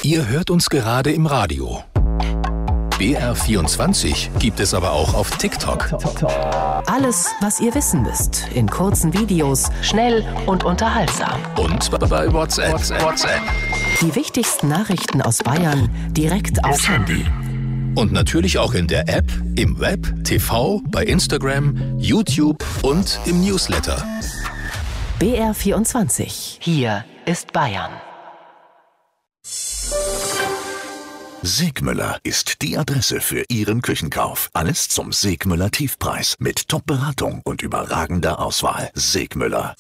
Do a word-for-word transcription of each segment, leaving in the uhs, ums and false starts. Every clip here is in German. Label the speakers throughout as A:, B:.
A: Ihr hört uns gerade im Radio. B R vierundzwanzig gibt es aber auch auf TikTok.
B: Alles, was ihr wissen müsst, in kurzen Videos, schnell und unterhaltsam.
A: Und bei WhatsApp. WhatsApp.
B: Die wichtigsten Nachrichten aus Bayern direkt aufs Handy.
A: Und natürlich auch in der App, im Web, T V, bei Instagram, YouTube und im Newsletter.
B: B R vierundzwanzig. Hier ist Bayern.
C: Segmüller ist die Adresse für Ihren Küchenkauf. Alles zum Segmüller Tiefpreis mit Top-Beratung und überragender Auswahl. Segmüller.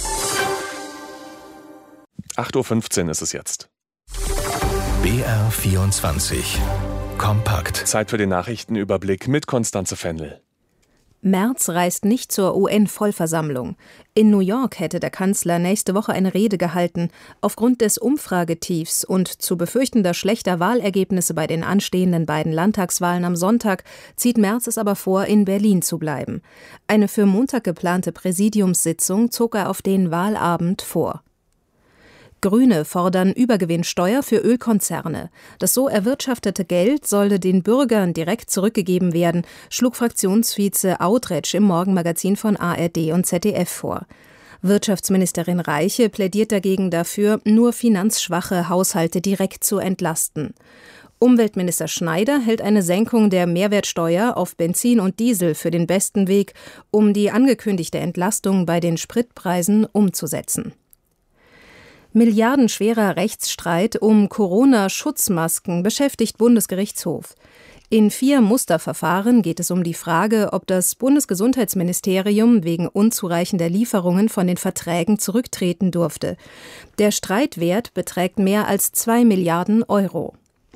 D: acht Uhr fünfzehn ist es jetzt.
A: B R vierundzwanzig. Kompakt.
D: Zeit für den Nachrichtenüberblick mit Konstanze Fennel.
E: Merz reist nicht zur U N-Vollversammlung. In New York hätte der Kanzler nächste Woche eine Rede gehalten. Aufgrund des Umfragetiefs und zu befürchtender schlechter Wahlergebnisse bei den anstehenden beiden Landtagswahlen am Sonntag zieht Merz es aber vor, in Berlin zu bleiben. Eine für Montag geplante Präsidiumssitzung zog er auf den Wahlabend vor. Grüne fordern Übergewinnsteuer für Ölkonzerne. Das so erwirtschaftete Geld solle den Bürgern direkt zurückgegeben werden, schlug Fraktionsvize Audretsch im Morgenmagazin von A R D und Z D F vor. Wirtschaftsministerin Reiche plädiert dagegen dafür, nur finanzschwache Haushalte direkt zu entlasten. Umweltminister Schneider hält eine Senkung der Mehrwertsteuer auf Benzin und Diesel für den besten Weg, um die angekündigte Entlastung bei den Spritpreisen umzusetzen. Milliardenschwerer Rechtsstreit um Corona-Schutzmasken beschäftigt Bundesgerichtshof. In vier Musterverfahren geht es um die Frage, ob das Bundesgesundheitsministerium wegen unzureichender Lieferungen von den Verträgen zurücktreten durfte. Der Streitwert beträgt mehr als zwei Milliarden Euro.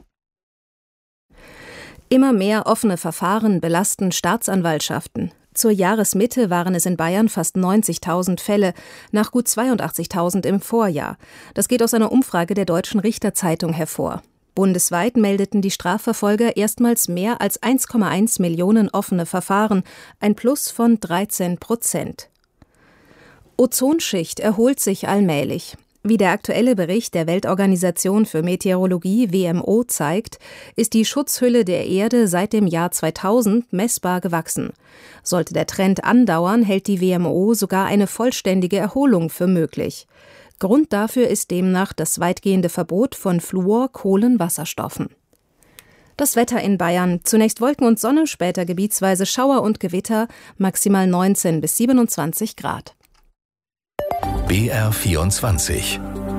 E: Immer mehr offene Verfahren belasten Staatsanwaltschaften. Zur Jahresmitte waren es in Bayern fast neunzigtausend Fälle, nach gut zweiundachtzigtausend im Vorjahr. Das geht aus einer Umfrage der Deutschen Richterzeitung hervor. Bundesweit meldeten die Strafverfolger erstmals mehr als eins Komma eins Millionen offene Verfahren, ein Plus von dreizehn Prozent. Ozonschicht erholt sich allmählich. Wie der aktuelle Bericht der Weltorganisation für Meteorologie W M O zeigt, ist die Schutzhülle der Erde seit dem Jahr zweitausend messbar gewachsen. Sollte der Trend andauern, hält die W M O sogar eine vollständige Erholung für möglich. Grund dafür ist demnach das weitgehende Verbot von Fluor-Kohlenwasserstoffen. Das Wetter in Bayern. Zunächst Wolken und Sonne, später gebietsweise Schauer und Gewitter, maximal neunzehn bis siebenundzwanzig Grad.
A: B R vierundzwanzig.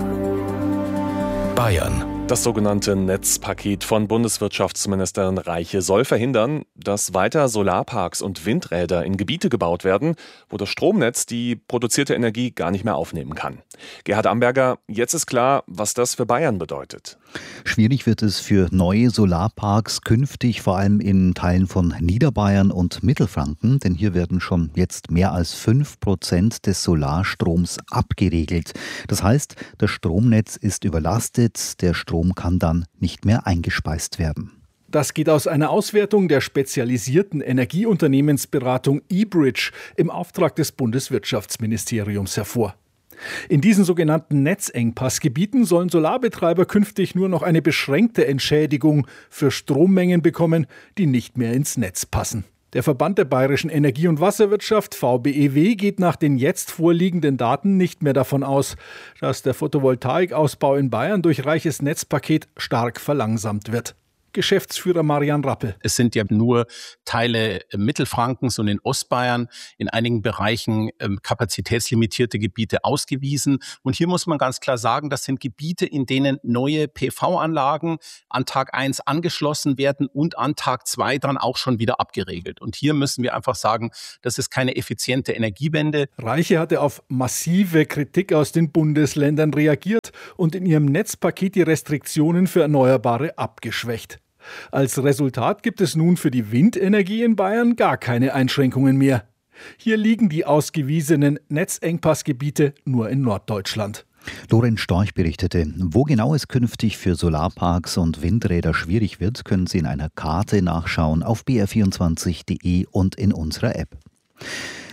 A: Bayern.
D: Das sogenannte Netzpaket von Bundeswirtschaftsministerin Reiche soll verhindern, dass weiter Solarparks und Windräder in Gebiete gebaut werden, wo das Stromnetz die produzierte Energie gar nicht mehr aufnehmen kann. Gerhard Amberger, jetzt ist klar, was das für Bayern bedeutet.
F: Schwierig wird es für neue Solarparks künftig, vor allem in Teilen von Niederbayern und Mittelfranken, denn hier werden schon jetzt mehr als fünf Prozent des Solarstroms abgeregelt. Das heißt, das Stromnetz ist überlastet, der Strom kann dann nicht mehr eingespeist werden.
G: Das geht aus einer Auswertung der spezialisierten Energieunternehmensberatung eBridge im Auftrag des Bundeswirtschaftsministeriums hervor. In diesen sogenannten Netzengpassgebieten sollen Solarbetreiber künftig nur noch eine beschränkte Entschädigung für Strommengen bekommen, die nicht mehr ins Netz passen. Der Verband der Bayerischen Energie- und Wasserwirtschaft, V B E W, geht nach den jetzt vorliegenden Daten nicht mehr davon aus, dass der Photovoltaikausbau in Bayern durch Reiches Netzpaket stark verlangsamt wird. Geschäftsführer Marian Rappel.
H: Es sind ja nur Teile Mittelfrankens und in Ostbayern, in einigen Bereichen ähm, kapazitätslimitierte Gebiete ausgewiesen. Und hier muss man ganz klar sagen, das sind Gebiete, in denen neue P V-Anlagen an Tag eins angeschlossen werden und an Tag zwei dann auch schon wieder abgeregelt. Und hier müssen wir einfach sagen, das ist keine effiziente Energiewende.
G: Reiche hatte auf massive Kritik aus den Bundesländern reagiert und in ihrem Netzpaket die Restriktionen für Erneuerbare abgeschwächt. Als Resultat gibt es nun für die Windenergie in Bayern gar keine Einschränkungen mehr. Hier liegen die ausgewiesenen Netzengpassgebiete nur in Norddeutschland.
F: Lorenz Storch berichtete, wo genau es künftig für Solarparks und Windräder schwierig wird, können Sie in einer Karte nachschauen auf b r vierundzwanzig punkt d e und in unserer App.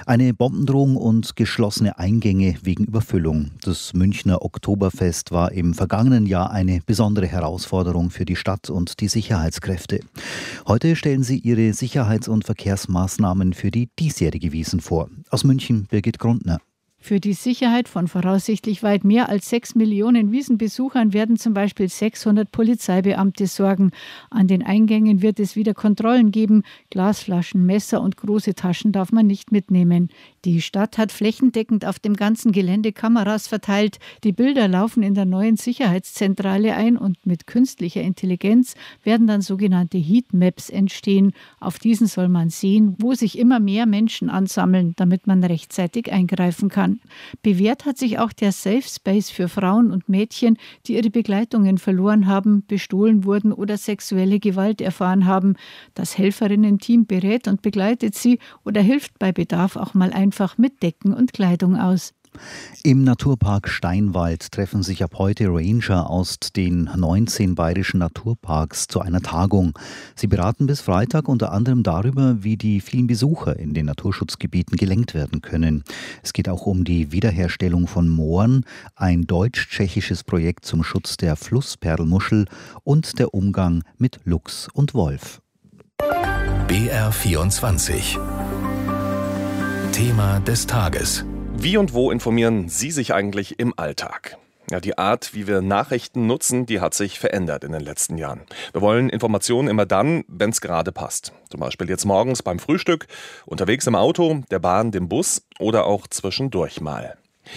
F: Eine Bombendrohung und geschlossene Eingänge wegen Überfüllung. Das Münchner Oktoberfest war im vergangenen Jahr eine besondere Herausforderung für die Stadt und die Sicherheitskräfte. Heute stellen sie ihre Sicherheits- und Verkehrsmaßnahmen für die diesjährige Wiesn vor. Aus München Birgit Grundner.
I: Für die Sicherheit von voraussichtlich weit mehr als sechs Millionen Wiesenbesuchern werden zum Beispiel sechshundert Polizeibeamte sorgen. An den Eingängen wird es wieder Kontrollen geben. Glasflaschen, Messer und große Taschen darf man nicht mitnehmen. Die Stadt hat flächendeckend auf dem ganzen Gelände Kameras verteilt. Die Bilder laufen in der neuen Sicherheitszentrale ein und mit künstlicher Intelligenz werden dann sogenannte Heatmaps entstehen. Auf diesen soll man sehen, wo sich immer mehr Menschen ansammeln, damit man rechtzeitig eingreifen kann. Bewährt hat sich auch der Safe Space für Frauen und Mädchen, die ihre Begleitungen verloren haben, bestohlen wurden oder sexuelle Gewalt erfahren haben. Das Helferinnen-Team berät und begleitet sie oder hilft bei Bedarf auch mal einfach mit Decken und Kleidung aus.
F: Im Naturpark Steinwald treffen sich ab heute Ranger aus den neunzehn bayerischen Naturparks zu einer Tagung. Sie beraten bis Freitag unter anderem darüber, wie die vielen Besucher in den Naturschutzgebieten gelenkt werden können. Es geht auch um die Wiederherstellung von Mooren, ein deutsch-tschechisches Projekt zum Schutz der Flussperlmuschel und der Umgang mit Luchs und Wolf.
A: B R vierundzwanzig. Thema des Tages.
D: Wie und wo informieren Sie sich eigentlich im Alltag? Ja, die Art, wie wir Nachrichten nutzen, die hat sich verändert in den letzten Jahren. Wir wollen Informationen immer dann, wenn es gerade passt. Zum Beispiel jetzt morgens beim Frühstück, unterwegs im Auto, der Bahn, dem Bus oder auch zwischendurch mal.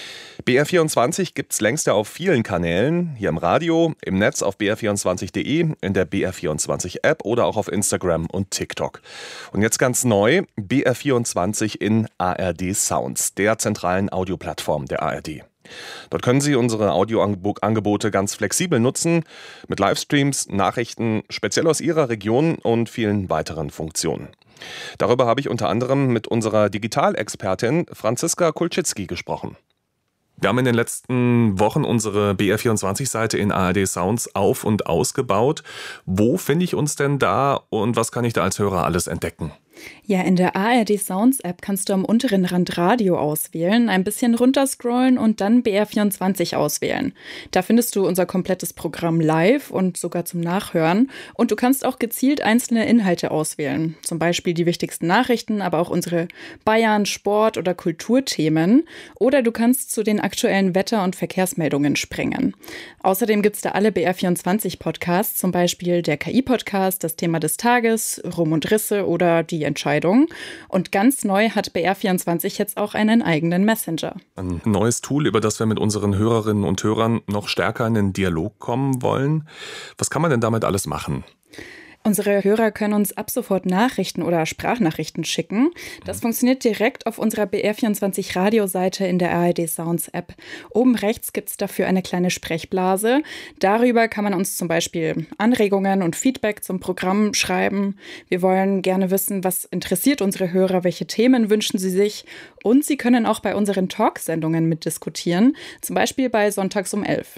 D: B R vierundzwanzig gibt's längst ja auf vielen Kanälen, hier im Radio, im Netz auf b r vierundzwanzig punkt de, in der B R vierundzwanzig App oder auch auf Instagram und TikTok. Und jetzt ganz neu, B R vierundzwanzig in A R D Sounds, der zentralen Audioplattform der A R D. Dort können Sie unsere Audioangebote ganz flexibel nutzen, mit Livestreams, Nachrichten, speziell aus Ihrer Region und vielen weiteren Funktionen. Darüber habe ich unter anderem mit unserer Digitalexpertin Franziska Kulczycki gesprochen. Wir haben in den letzten Wochen unsere B R vierundzwanzig-Seite in A R D Sounds auf- und ausgebaut. Wo finde ich uns denn da und was kann ich da als Hörer alles entdecken?
J: Ja, in der A R D Sounds App kannst du am unteren Rand Radio auswählen, ein bisschen runterscrollen und dann B R vierundzwanzig auswählen. Da findest du unser komplettes Programm live und sogar zum Nachhören. Und du kannst auch gezielt einzelne Inhalte auswählen. Zum Beispiel die wichtigsten Nachrichten, aber auch unsere Bayern-, Sport- oder Kulturthemen. Oder du kannst zu den aktuellen Wetter- und Verkehrsmeldungen springen. Außerdem gibt es da alle B R vierundzwanzig Podcasts, zum Beispiel der K I-Podcast, das Thema des Tages, Rum und Risse oder die Entscheidung. Und ganz neu hat B R vierundzwanzig jetzt auch einen eigenen Messenger.
D: Ein neues Tool, über das wir mit unseren Hörerinnen und Hörern noch stärker in den Dialog kommen wollen. Was kann man denn damit alles machen?
J: Unsere Hörer können uns ab sofort Nachrichten oder Sprachnachrichten schicken. Das funktioniert direkt auf unserer B R vierundzwanzig Radioseite in der A R D Sounds App. Oben rechts gibt es dafür eine kleine Sprechblase. Darüber kann man uns zum Beispiel Anregungen und Feedback zum Programm schreiben. Wir wollen gerne wissen, was interessiert unsere Hörer, welche Themen wünschen sie sich. Und sie können auch bei unseren Talksendungen mitdiskutieren, zum Beispiel bei Sonntags um elf.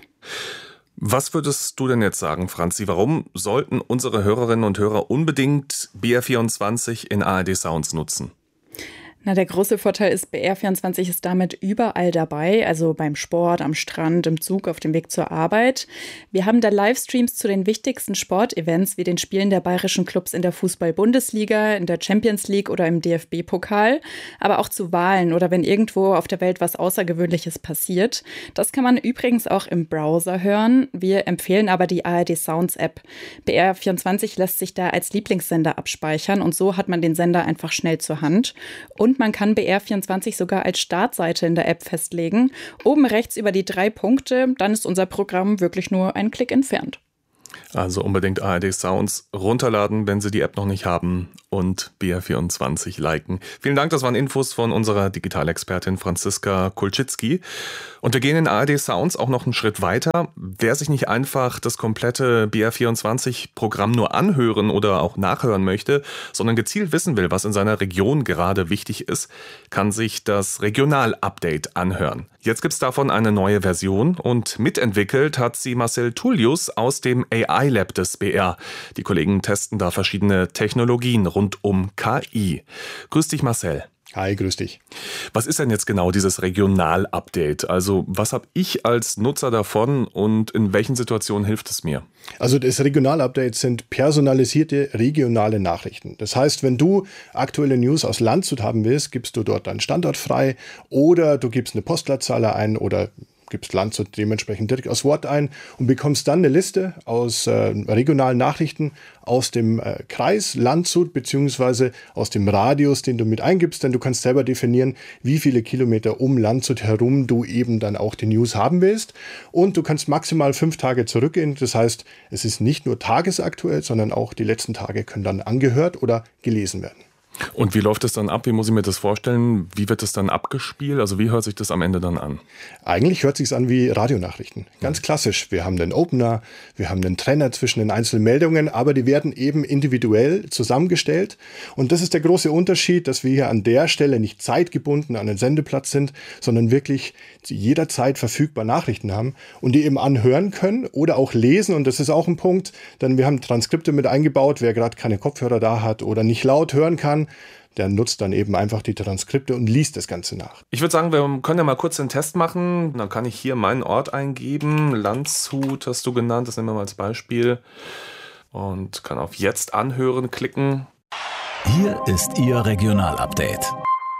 D: Was würdest du denn jetzt sagen, Franzi? Warum sollten unsere Hörerinnen und Hörer unbedingt B R vierundzwanzig in A R D Sounds nutzen?
J: Na, der große Vorteil ist, B R vierundzwanzig ist damit überall dabei, also beim Sport, am Strand, im Zug, auf dem Weg zur Arbeit. Wir haben da Livestreams zu den wichtigsten Sportevents wie den Spielen der bayerischen Clubs in der Fußball-Bundesliga, in der Champions League oder im D F B-Pokal, aber auch zu Wahlen oder wenn irgendwo auf der Welt was Außergewöhnliches passiert. Das kann man übrigens auch im Browser hören. Wir empfehlen aber die A R D Sounds App. B R vierundzwanzig lässt sich da als Lieblingssender abspeichern und so hat man den Sender einfach schnell zur Hand. Und man kann B R vierundzwanzig sogar als Startseite in der App festlegen. Oben rechts über die drei Punkte, dann ist unser Programm wirklich nur einen Klick entfernt.
D: Also unbedingt A R D Sounds runterladen, wenn Sie die App noch nicht haben und B R vierundzwanzig liken. Vielen Dank, das waren Infos von unserer Digitalexpertin Franziska Kulczycki. Und wir gehen in A R D Sounds auch noch einen Schritt weiter. Wer sich nicht einfach das komplette B R vierundzwanzig-Programm nur anhören oder auch nachhören möchte, sondern gezielt wissen will, was in seiner Region gerade wichtig ist, kann sich das Regional-Update anhören. Jetzt gibt's davon eine neue Version und mitentwickelt hat sie Marcel Tullius aus dem A I-Lab des B R. Die Kollegen testen da verschiedene Technologien rund um K I. Grüß dich, Marcel.
K: Hi, grüß dich.
D: Was ist denn jetzt genau dieses Regional-Update? Also was habe ich als Nutzer davon und in welchen Situationen hilft es mir?
K: Also das Regional-Update sind personalisierte regionale Nachrichten. Das heißt, wenn du aktuelle News aus Landshut haben willst, gibst du dort deinen Standort frei oder du gibst eine Postleitzahl ein oder gibst Landshut dementsprechend direkt aus Wort ein und bekommst dann eine Liste aus äh, regionalen Nachrichten aus dem äh, Kreis Landshut beziehungsweise aus dem Radius, den du mit eingibst, denn du kannst selber definieren, wie viele Kilometer um Landshut herum du eben dann auch die News haben willst und du kannst maximal fünf Tage zurückgehen. Das heißt, es ist nicht nur tagesaktuell, sondern auch die letzten Tage können dann angehört oder gelesen werden.
D: Und wie läuft das dann ab? Wie muss ich mir das vorstellen? Wie wird das dann abgespielt? Also wie hört sich das am Ende dann an?
K: Eigentlich hört sich an wie Radionachrichten. Ganz klassisch. Wir haben den Opener, wir haben den Trenner zwischen den einzelnen Meldungen, aber die werden eben individuell zusammengestellt. Und das ist der große Unterschied, dass wir hier an der Stelle nicht zeitgebunden an den Sendeplatz sind, sondern wirklich jederzeit verfügbar Nachrichten haben und die eben anhören können oder auch lesen. Und das ist auch ein Punkt, denn wir haben Transkripte mit eingebaut. Wer gerade keine Kopfhörer da hat oder nicht laut hören kann, der nutzt dann eben einfach die Transkripte und liest das Ganze nach.
D: Ich würde sagen, wir können ja mal kurz den Test machen. Dann kann ich hier meinen Ort eingeben. Landshut hast du genannt, das nehmen wir mal als Beispiel. Und kann auf Jetzt anhören klicken.
C: Hier ist Ihr Regional-Update.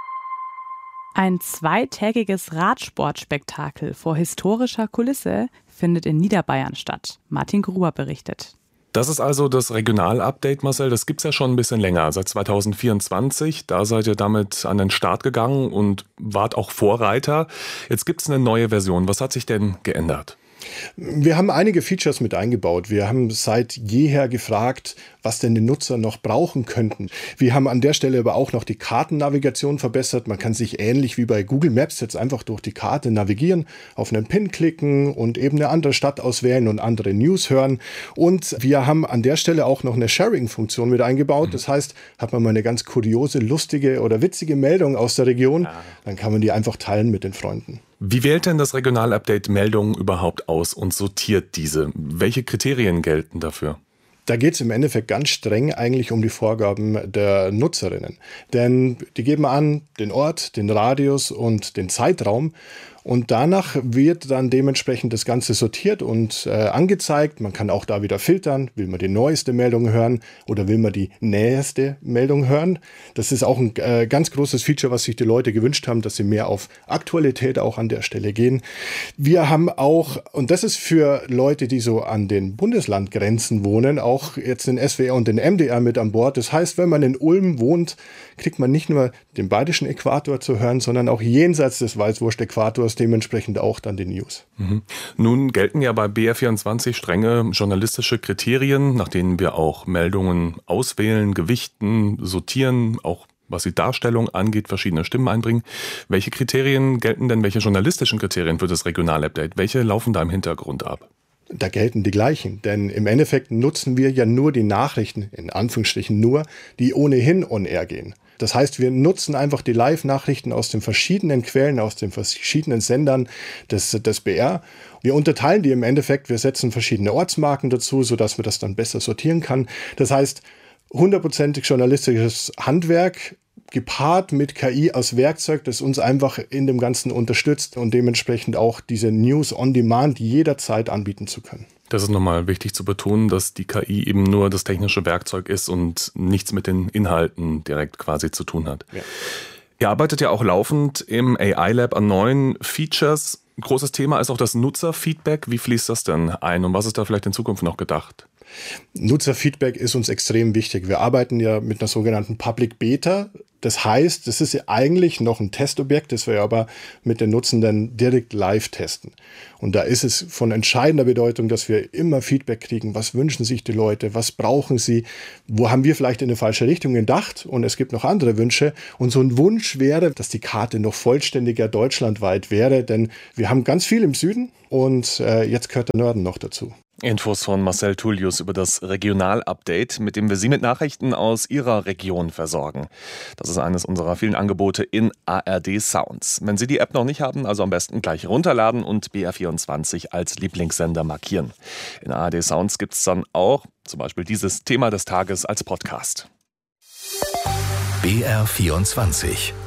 L: Ein zweitägiges Radsportspektakel vor historischer Kulisse findet in Niederbayern statt. Martin Gruber berichtet.
D: Das ist also das Regional-Update, Marcel. Das gibt es ja schon ein bisschen länger, seit zwanzig vierundzwanzig. Da seid ihr damit an den Start gegangen und wart auch Vorreiter. Jetzt gibt es eine neue Version. Was hat sich denn geändert?
K: Wir haben einige Features mit eingebaut. Wir haben seit jeher gefragt, was denn die Nutzer noch brauchen könnten. Wir haben an der Stelle aber auch noch die Kartennavigation verbessert. Man kann sich ähnlich wie bei Google Maps jetzt einfach durch die Karte navigieren, auf einen Pin klicken und eben eine andere Stadt auswählen und andere News hören. Und wir haben an der Stelle auch noch eine Sharing-Funktion mit eingebaut. Das heißt, hat man mal eine ganz kuriose, lustige oder witzige Meldung aus der Region, dann kann man die einfach teilen mit den Freunden.
D: Wie wählt denn das Regional-Update Meldungen überhaupt aus und sortiert diese? Welche Kriterien gelten dafür?
K: Da geht es im Endeffekt ganz streng eigentlich um die Vorgaben der Nutzerinnen. Denn die geben an den Ort, den Radius und den Zeitraum. Und danach wird dann dementsprechend das Ganze sortiert und äh, angezeigt. Man kann auch da wieder filtern. Will man die neueste Meldung hören oder will man die nächste Meldung hören? Das ist auch ein äh, ganz großes Feature, was sich die Leute gewünscht haben, dass sie mehr auf Aktualität auch an der Stelle gehen. Wir haben auch, und das ist für Leute, die so an den Bundeslandgrenzen wohnen, auch jetzt den S W R und den M D R mit an Bord. Das heißt, wenn man in Ulm wohnt, kriegt man nicht nur den bayerischen Äquator zu hören, sondern auch jenseits des Weißwurst-Äquators dementsprechend auch dann die News.
D: Mhm. Nun gelten ja bei B R vierundzwanzig strenge journalistische Kriterien, nach denen wir auch Meldungen auswählen, gewichten, sortieren, auch was die Darstellung angeht, verschiedene Stimmen einbringen. Welche Kriterien gelten denn, welche journalistischen Kriterien für das Regional-Update? Welche laufen da im Hintergrund ab?
K: Da gelten die gleichen, denn im Endeffekt nutzen wir ja nur die Nachrichten, in Anführungsstrichen nur, die ohnehin on air gehen. Das heißt, wir nutzen einfach die Live-Nachrichten aus den verschiedenen Quellen, aus den verschiedenen Sendern des, des B R. Wir unterteilen die im Endeffekt, wir setzen verschiedene Ortsmarken dazu, sodass man das dann besser sortieren kann. Das heißt, hundertprozentig journalistisches Handwerk, gepaart mit K I als Werkzeug, das uns einfach in dem Ganzen unterstützt und dementsprechend auch diese News on Demand jederzeit anbieten zu können.
D: Das ist nochmal wichtig zu betonen, dass die K I eben nur das technische Werkzeug ist und nichts mit den Inhalten direkt quasi zu tun hat. Ja. Ihr arbeitet ja auch laufend im A I-Lab an neuen Features. Ein großes Thema ist auch das Nutzerfeedback. Wie fließt das denn ein und was ist da vielleicht in Zukunft noch gedacht?
K: Nutzerfeedback ist uns extrem wichtig. Wir arbeiten ja mit einer sogenannten Public Beta. Das heißt, das ist ja eigentlich noch ein Testobjekt, das wir aber mit den Nutzenden direkt live testen. Und da ist es von entscheidender Bedeutung, dass wir immer Feedback kriegen. Was wünschen sich die Leute? Was brauchen sie? Wo haben wir vielleicht in eine falsche Richtung gedacht? Und es gibt noch andere Wünsche. Und so ein Wunsch wäre, dass die Karte noch vollständiger deutschlandweit wäre, denn wir haben ganz viel im Süden und äh, jetzt gehört der Norden noch dazu.
D: Infos von Marcel Tullius über das Regional-Update, mit dem wir Sie mit Nachrichten aus Ihrer Region versorgen. Das ist eines unserer vielen Angebote in A R D Sounds. Wenn Sie die App noch nicht haben, also am besten gleich runterladen und B R vierundzwanzig als Lieblingssender markieren. In A R D Sounds gibt es dann auch zum Beispiel dieses Thema des Tages als Podcast.
C: B R vierundzwanzig.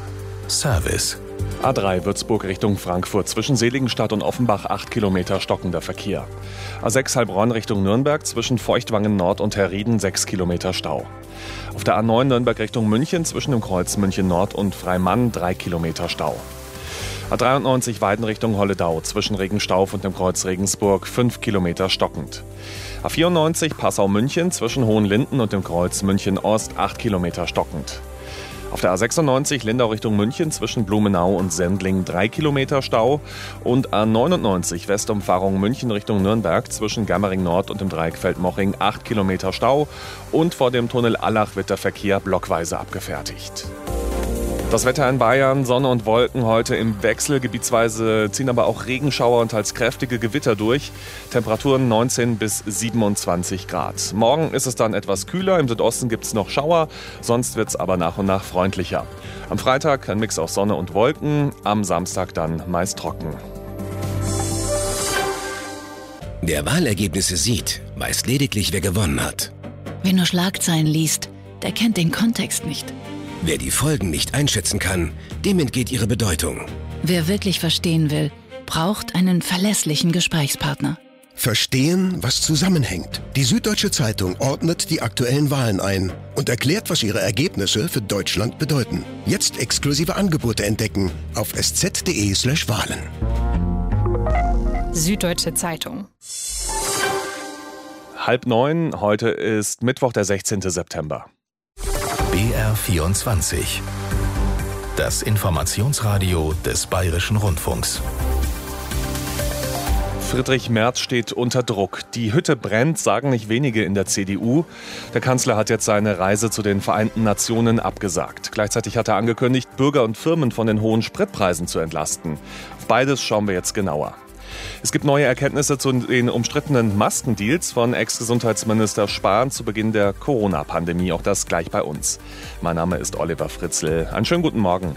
A: Service.
D: A drei Würzburg Richtung Frankfurt, zwischen Seligenstadt und Offenbach acht Kilometer stockender Verkehr. A sechs Heilbronn Richtung Nürnberg, zwischen Feuchtwangen Nord und Herrieden sechs Kilometer Stau. Auf der A neun Nürnberg Richtung München, zwischen dem Kreuz München Nord und Freimann drei Kilometer Stau. A dreiundneunzig Weiden Richtung Holledau, zwischen Regenstauf und dem Kreuz Regensburg fünf Kilometer stockend. A vierundneunzig Passau München, zwischen Hohenlinden und dem Kreuz München Ost acht Kilometer stockend. Auf der A sechsundneunzig Lindau Richtung München, zwischen Blumenau und Sendling drei Kilometer Stau. Und A neunundneunzig Westumfahrung München Richtung Nürnberg, zwischen Germering Nord und dem Dreieck Feldmoching acht Kilometer Stau. Und vor dem Tunnel Allach wird der Verkehr blockweise abgefertigt. Das Wetter in Bayern, Sonne und Wolken heute im Wechsel. Gebietsweise ziehen aber auch Regenschauer und teils kräftige Gewitter durch. Temperaturen neunzehn bis siebenundzwanzig Grad. Morgen ist es dann etwas kühler. Im Südosten gibt es noch Schauer. Sonst wird es aber nach und nach freundlicher. Am Freitag ein Mix aus Sonne und Wolken. Am Samstag dann meist trocken.
M: Wer Wahlergebnisse sieht, weiß lediglich, wer gewonnen hat.
N: Wer nur Schlagzeilen liest, der kennt den Kontext nicht.
M: Wer die Folgen nicht einschätzen kann, dem entgeht ihre Bedeutung.
N: Wer wirklich verstehen will, braucht einen verlässlichen Gesprächspartner.
O: Verstehen, was zusammenhängt. Die Süddeutsche Zeitung ordnet die aktuellen Wahlen ein und erklärt, was ihre Ergebnisse für Deutschland bedeuten. Jetzt exklusive Angebote entdecken auf sz.de slash Wahlen.
P: Süddeutsche Zeitung.
D: Halb neun, heute ist Mittwoch, der sechzehnten September.
A: B R vierundzwanzig. Das Informationsradio des Bayerischen Rundfunks.
D: Friedrich Merz steht unter Druck. Die Hütte brennt, sagen nicht wenige in der C D U. Der Kanzler hat jetzt seine Reise zu den Vereinten Nationen abgesagt. Gleichzeitig hat er angekündigt, Bürger und Firmen von den hohen Spritpreisen zu entlasten. Auf beides schauen wir jetzt genauer. Es gibt neue Erkenntnisse zu den umstrittenen Maskendeals von Ex-Gesundheitsminister Spahn zu Beginn der Corona-Pandemie. Auch das gleich bei uns. Mein Name ist Oliver Fritzl. Einen schönen guten Morgen.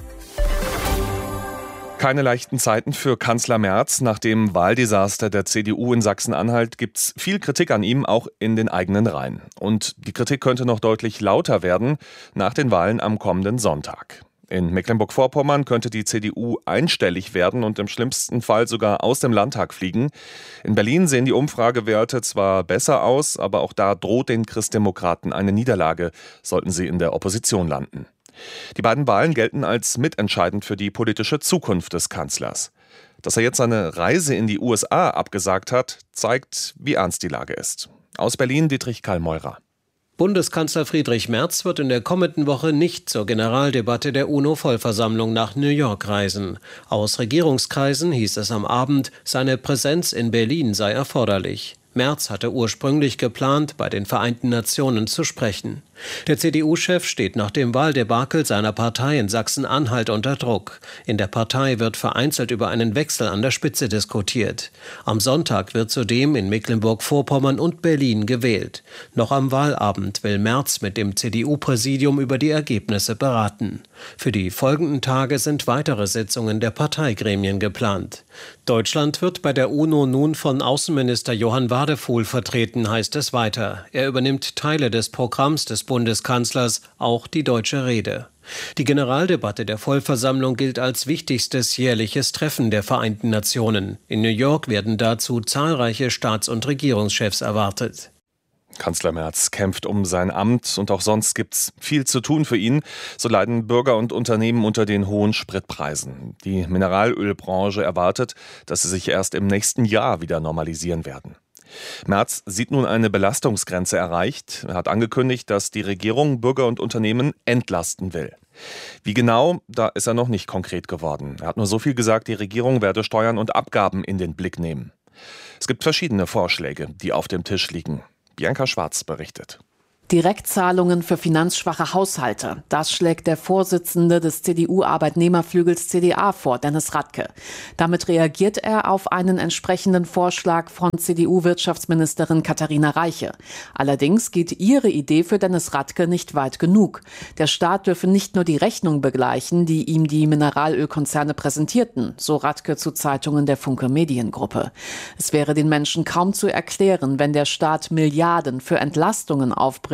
D: Keine leichten Zeiten für Kanzler Merz. Nach dem Wahldesaster der C D U in Sachsen-Anhalt gibt es viel Kritik an ihm, auch in den eigenen Reihen. Und die Kritik könnte noch deutlich lauter werden nach den Wahlen am kommenden Sonntag. In Mecklenburg-Vorpommern könnte die C D U einstellig werden und im schlimmsten Fall sogar aus dem Landtag fliegen. In Berlin sehen die Umfragewerte zwar besser aus, aber auch da droht den Christdemokraten eine Niederlage, sollten sie in der Opposition landen. Die beiden Wahlen gelten als mitentscheidend für die politische Zukunft des Kanzlers. Dass er jetzt seine Reise in die U S A abgesagt hat, zeigt, wie ernst die Lage ist. Aus Berlin Dietrich Kallmeurer.
Q: Bundeskanzler Friedrich Merz wird in der kommenden Woche nicht zur Generaldebatte der UNO-Vollversammlung nach New York reisen. Aus Regierungskreisen hieß es am Abend, seine Präsenz in Berlin sei erforderlich. Merz hatte ursprünglich geplant, bei den Vereinten Nationen zu sprechen. Der C D U-Chef steht nach dem Wahldebakel seiner Partei in Sachsen-Anhalt unter Druck. In der Partei wird vereinzelt über einen Wechsel an der Spitze diskutiert. Am Sonntag wird zudem in Mecklenburg-Vorpommern und Berlin gewählt. Noch am Wahlabend will Merz mit dem C D U-Präsidium über die Ergebnisse beraten. Für die folgenden Tage sind weitere Sitzungen der Parteigremien geplant. Deutschland wird bei der UNO nun von Außenminister Johann Wadefuhl vertreten, heißt es weiter. Er übernimmt Teile des Programms des Bundeskanzlers, auch die deutsche Rede. Die Generaldebatte der Vollversammlung gilt als wichtigstes jährliches Treffen der Vereinten Nationen. In New York werden dazu zahlreiche Staats- und Regierungschefs erwartet.
D: Kanzler Merz kämpft um sein Amt und auch sonst gibt's viel zu tun für ihn. So leiden Bürger und Unternehmen unter den hohen Spritpreisen. Die Mineralölbranche erwartet, dass sie sich erst im nächsten Jahr wieder normalisieren werden. Merz sieht nun eine Belastungsgrenze erreicht. Er hat angekündigt, dass die Regierung Bürger und Unternehmen entlasten will. Wie genau, da ist er noch nicht konkret geworden. Er hat nur so viel gesagt, die Regierung werde Steuern und Abgaben in den Blick nehmen. Es gibt verschiedene Vorschläge, die auf dem Tisch liegen. Bianca Schwarz berichtet.
R: Direktzahlungen für finanzschwache Haushalte. Das schlägt der Vorsitzende des C D U-Arbeitnehmerflügels C D A vor, Dennis Radke. Damit reagiert er auf einen entsprechenden Vorschlag von C D U-Wirtschaftsministerin Katharina Reiche. Allerdings geht ihre Idee für Dennis Radke nicht weit genug. Der Staat dürfe nicht nur die Rechnung begleichen, die ihm die Mineralölkonzerne präsentierten, so Radke zu Zeitungen der Funke Mediengruppe. Es wäre den Menschen kaum zu erklären, wenn der Staat Milliarden für Entlastungen aufbringt,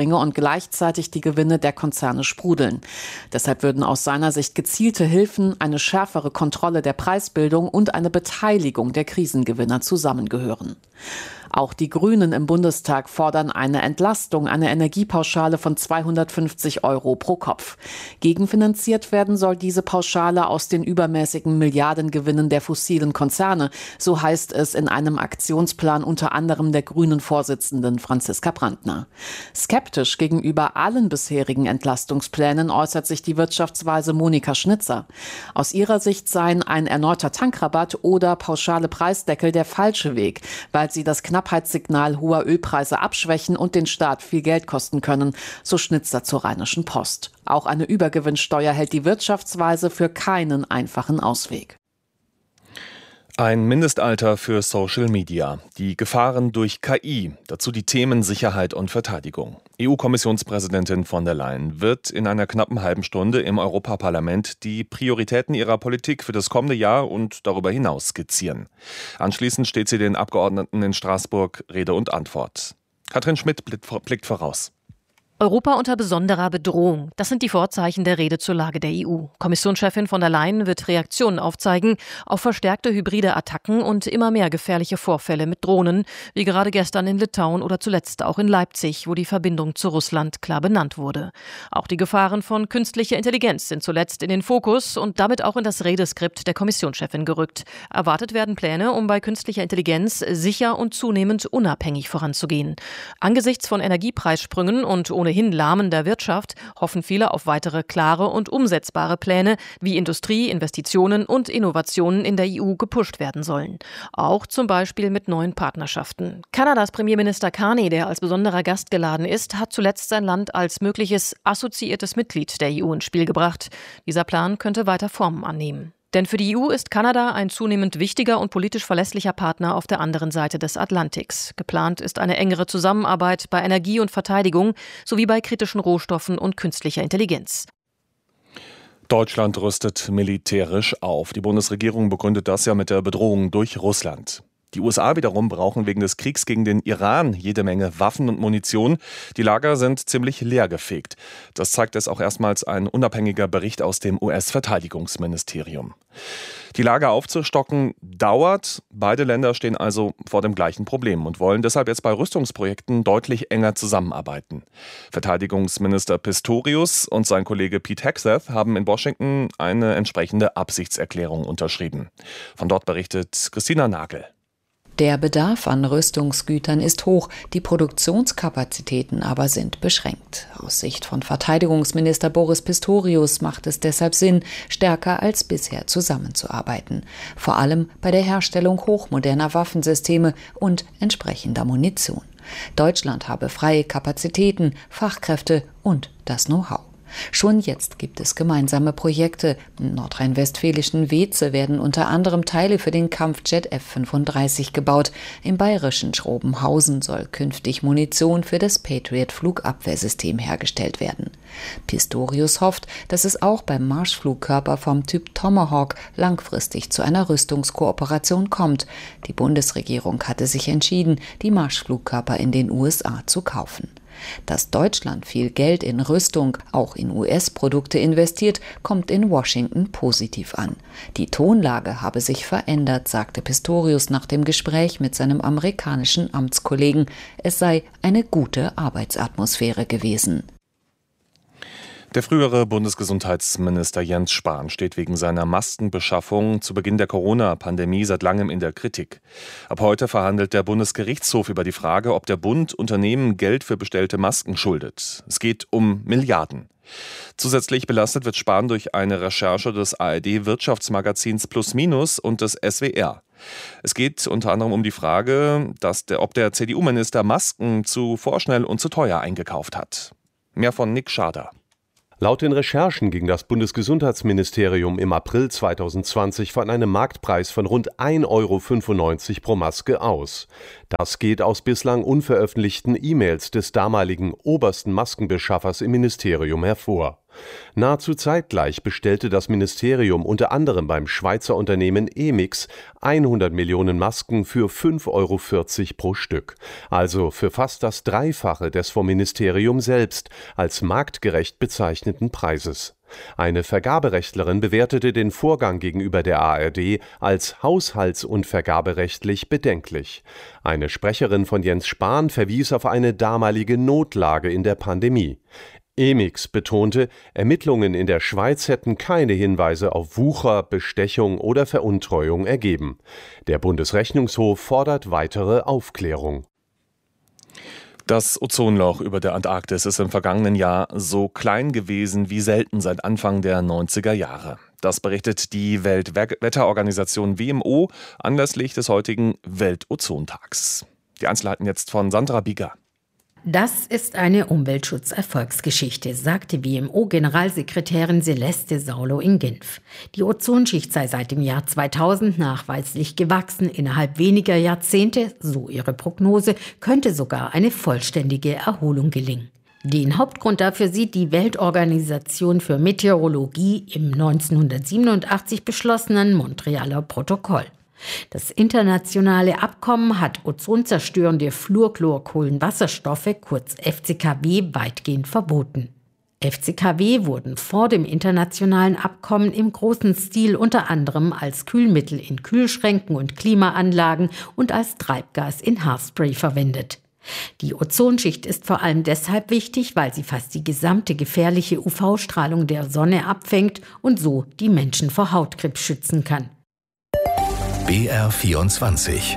R: bringe und gleichzeitig die Gewinne der Konzerne sprudeln. Deshalb würden aus seiner Sicht gezielte Hilfen, eine schärfere Kontrolle der Preisbildung und eine Beteiligung der Krisengewinner zusammengehören. Auch die Grünen im Bundestag fordern eine Entlastung, eine Energiepauschale von zweihundertfünfzig Euro pro Kopf. Gegenfinanziert werden soll diese Pauschale aus den übermäßigen Milliardengewinnen der fossilen Konzerne, so heißt es in einem Aktionsplan unter anderem der Grünen-Vorsitzenden Franziska Brandner. Skeptisch gegenüber allen bisherigen Entlastungsplänen äußert sich die Wirtschaftsweise Monika Schnitzer. Aus ihrer Sicht seien ein erneuter Tankrabatt oder pauschale Preisdeckel der falsche Weg, weil sie das Knappheitssignal hoher Ölpreise abschwächen und den Staat viel Geld kosten können, so Schnitzer zur Rheinischen Post. Auch eine Übergewinnsteuer hält die Wirtschaftsweise für keinen einfachen Ausweg.
D: Ein Mindestalter für Social Media, die Gefahren durch K I, dazu die Themen Sicherheit und Verteidigung. E U-Kommissionspräsidentin von der Leyen wird in einer knappen halben Stunde im Europaparlament die Prioritäten ihrer Politik für das kommende Jahr und darüber hinaus skizzieren. Anschließend steht sie den Abgeordneten in Straßburg Rede und Antwort. Katrin Schmidt blickt voraus.
P: Europa unter besonderer Bedrohung. Das sind die Vorzeichen der Rede zur Lage der E U. Kommissionschefin von der Leyen wird Reaktionen aufzeigen auf verstärkte hybride Attacken und immer mehr gefährliche Vorfälle mit Drohnen, wie gerade gestern in Litauen oder zuletzt auch in Leipzig, wo die Verbindung zu Russland klar benannt wurde. Auch die Gefahren von künstlicher Intelligenz sind zuletzt in den Fokus und damit auch in das Redeskript der Kommissionschefin gerückt. Erwartet werden Pläne, um bei künstlicher Intelligenz sicher und zunehmend unabhängig voranzugehen. Angesichts von Energiepreissprüngen und ohne ohnehin lahmender Wirtschaft hoffen viele auf weitere klare und umsetzbare Pläne, wie Industrie, Investitionen und Innovationen in der E U gepusht werden sollen. Auch zum Beispiel mit neuen Partnerschaften. Kanadas Premierminister Carney, der als besonderer Gast geladen ist, hat zuletzt sein Land als mögliches assoziiertes Mitglied der E U ins Spiel gebracht. Dieser Plan könnte weiter Formen annehmen. Denn für die E U ist Kanada ein zunehmend wichtiger und politisch verlässlicher Partner auf der anderen Seite des Atlantiks. Geplant ist eine engere Zusammenarbeit bei Energie und Verteidigung sowie bei kritischen Rohstoffen und künstlicher Intelligenz.
D: Deutschland rüstet militärisch auf. Die Bundesregierung begründet das ja mit der Bedrohung durch Russland. Die U S A wiederum brauchen wegen des Kriegs gegen den Iran jede Menge Waffen und Munition. Die Lager sind ziemlich leergefegt. Das zeigt es auch erstmals ein unabhängiger Bericht aus dem U S-Verteidigungsministerium. Die Lager aufzustocken dauert. Beide Länder stehen also vor dem gleichen Problem und wollen deshalb jetzt bei Rüstungsprojekten deutlich enger zusammenarbeiten. Verteidigungsminister Pistorius und sein Kollege Pete Hegseth haben in Washington eine entsprechende Absichtserklärung unterschrieben. Von dort berichtet Christina Nagel.
S: Der Bedarf an Rüstungsgütern ist hoch, die Produktionskapazitäten aber sind beschränkt. Aus Sicht von Verteidigungsminister Boris Pistorius macht es deshalb Sinn, stärker als bisher zusammenzuarbeiten. Vor allem bei der Herstellung hochmoderner Waffensysteme und entsprechender Munition. Deutschland habe freie Kapazitäten, Fachkräfte und das Know-how. Schon jetzt gibt es gemeinsame Projekte. Im nordrhein-westfälischen Weeze werden unter anderem Teile für den Kampfjet F fünfunddreißig gebaut. Im bayerischen Schrobenhausen soll künftig Munition für das Patriot-Flugabwehrsystem hergestellt werden. Pistorius hofft, dass es auch beim Marschflugkörper vom Typ Tomahawk langfristig zu einer Rüstungskooperation kommt. Die Bundesregierung hatte sich entschieden, die Marschflugkörper in den U S A zu kaufen. Dass Deutschland viel Geld in Rüstung, auch in U S-Produkte investiert, kommt in Washington positiv an. Die Tonlage habe sich verändert, sagte Pistorius nach dem Gespräch mit seinem amerikanischen Amtskollegen. Es sei eine gute Arbeitsatmosphäre gewesen.
D: Der frühere Bundesgesundheitsminister Jens Spahn steht wegen seiner Maskenbeschaffung zu Beginn der Corona-Pandemie seit langem in der Kritik. Ab heute verhandelt der Bundesgerichtshof über die Frage, ob der Bund Unternehmen Geld für bestellte Masken schuldet. Es geht um Milliarden. Zusätzlich belastet wird Spahn durch eine Recherche des A R D-Wirtschaftsmagazins Plus Minus und des S W R. Es geht unter anderem um die Frage, dass der, ob der C D U-Minister Masken zu vorschnell und zu teuer eingekauft hat. Mehr von Nick Schader.
T: Laut den Recherchen ging das Bundesgesundheitsministerium im April zweitausendzwanzig von einem Marktpreis von rund ein Euro fünfundneunzig pro Maske aus. Das geht aus bislang unveröffentlichten E-Mails des damaligen obersten Maskenbeschaffers im Ministerium hervor. Nahezu zeitgleich bestellte das Ministerium unter anderem beim Schweizer Unternehmen Emix hundert Millionen Masken für fünf Euro vierzig pro Stück, also für fast das Dreifache des vom Ministerium selbst als marktgerecht bezeichneten Preises. Eine Vergaberechtlerin bewertete den Vorgang gegenüber der A R D als haushalts- und vergaberechtlich bedenklich. Eine Sprecherin von Jens Spahn verwies auf eine damalige Notlage in der Pandemie. Emix betonte, Ermittlungen in der Schweiz hätten keine Hinweise auf Wucher, Bestechung oder Veruntreuung ergeben. Der Bundesrechnungshof fordert weitere Aufklärung.
D: Das Ozonloch über der Antarktis ist im vergangenen Jahr so klein gewesen wie selten seit Anfang der neunziger Jahre. Das berichtet die Weltwetterorganisation W M O anlässlich des heutigen Weltozontags. Die Einzelheiten jetzt von Sandra Bieger.
U: Das ist eine Umweltschutzerfolgsgeschichte, sagte W M O-Generalsekretärin Celeste Saulo in Genf. Die Ozonschicht sei seit dem Jahr zweitausend nachweislich gewachsen. Innerhalb weniger Jahrzehnte, so ihre Prognose, könnte sogar eine vollständige Erholung gelingen. Den Hauptgrund dafür sieht die Weltorganisation für Meteorologie im neunzehnhundertsiebenundachtzig beschlossenen Montrealer Protokoll. Das internationale Abkommen hat ozonzerstörende Fluorchlorkohlenwasserstoffe, kurz F C K W, weitgehend verboten. F C K W wurden vor dem internationalen Abkommen im großen Stil unter anderem als Kühlmittel in Kühlschränken und Klimaanlagen und als Treibgas in Haarspray verwendet. Die Ozonschicht ist vor allem deshalb wichtig, weil sie fast die gesamte gefährliche U V-Strahlung der Sonne abfängt und so die Menschen vor Hautkrebs schützen kann.
A: B R vierundzwanzig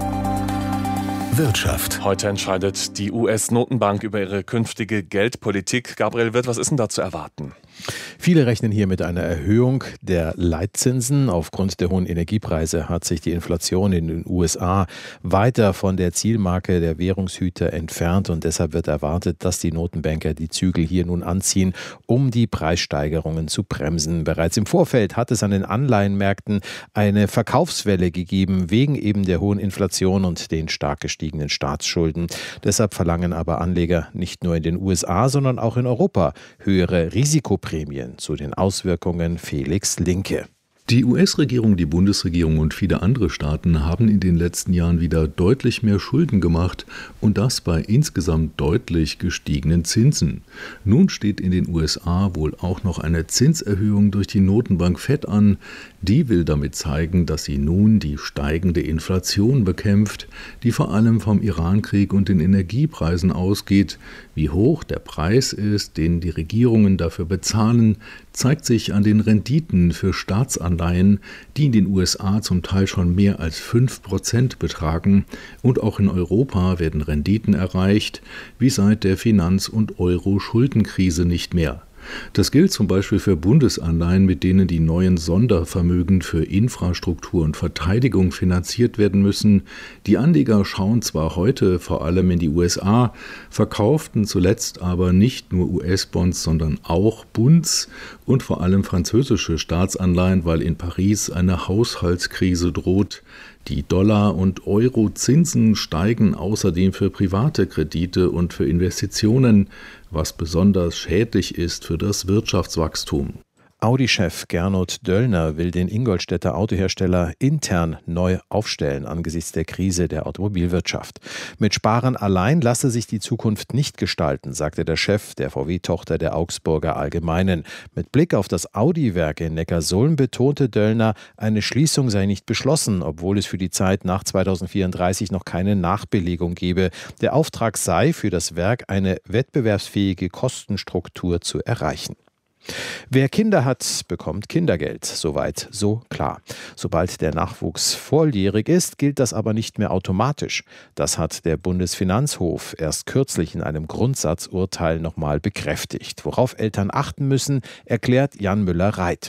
A: Wirtschaft.
D: Heute entscheidet die U S-Notenbank über ihre künftige Geldpolitik. Gabriel Wirth, was ist denn da zu erwarten?
V: Viele rechnen hier mit einer Erhöhung der Leitzinsen. Aufgrund der hohen Energiepreise hat sich die Inflation in den U S A weiter von der Zielmarke der Währungshüter entfernt und deshalb wird erwartet, dass die Notenbanker die Zügel hier nun anziehen, um die Preissteigerungen zu bremsen. Bereits im Vorfeld hat es an den Anleihenmärkten eine Verkaufswelle gegeben, wegen eben der hohen Inflation und den stark gestiegenen Staatsschulden. Deshalb verlangen aber Anleger nicht nur in den U S A, sondern auch in Europa höhere Risikoprämien. Zu den Auswirkungen Felix Linke.
W: Die U S-Regierung, die Bundesregierung und viele andere Staaten haben in den letzten Jahren wieder deutlich mehr Schulden gemacht und das bei insgesamt deutlich gestiegenen Zinsen. Nun steht in den U S A wohl auch noch eine Zinserhöhung durch die Notenbank Fed an. Die will damit zeigen, dass sie nun die steigende Inflation bekämpft, die vor allem vom Irankrieg und den Energiepreisen ausgeht. Wie hoch der Preis ist, den die Regierungen dafür bezahlen, zeigt sich an den Renditen für Staatsanleihen, die in den U S A zum Teil schon mehr als fünf Prozent betragen. Und auch in Europa werden Renditen erreicht, wie seit der Finanz- und Euro-Schuldenkrise nicht mehr. Das gilt zum Beispiel für Bundesanleihen, mit denen die neuen Sondervermögen für Infrastruktur und Verteidigung finanziert werden müssen. Die Anleger schauen zwar heute vor allem in die U S A, verkauften zuletzt aber nicht nur U S-Bonds, sondern auch Bunds- und vor allem französische Staatsanleihen, weil in Paris eine Haushaltskrise droht. Die Dollar- und Euro-Zinsen steigen außerdem für private Kredite und für Investitionen, was besonders schädlich ist für das Wirtschaftswachstum.
V: Audi-Chef Gernot Döllner will den Ingolstädter Autohersteller intern neu aufstellen angesichts der Krise der Automobilwirtschaft. Mit Sparen allein lasse sich die Zukunft nicht gestalten, sagte der Chef der V W-Tochter der Augsburger Allgemeinen. Mit Blick auf das Audi-Werk in Neckarsulm betonte Döllner, eine Schließung sei nicht beschlossen, obwohl es für die Zeit nach zweitausendvierunddreißig noch keine Nachbelegung gebe. Der Auftrag sei, für das Werk eine wettbewerbsfähige Kostenstruktur zu erreichen. Wer Kinder hat, bekommt Kindergeld. Soweit so klar. Sobald der Nachwuchs volljährig ist, gilt das aber nicht mehr automatisch. Das hat der Bundesfinanzhof erst kürzlich in einem Grundsatzurteil nochmal bekräftigt. Worauf Eltern achten müssen, erklärt Jan Müller-Reit.